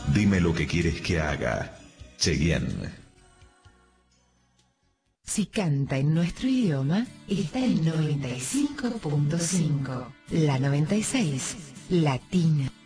Dime lo que quieres que haga. Cheyenne. Si canta en nuestro idioma, está en 95.5. La 96, Latina.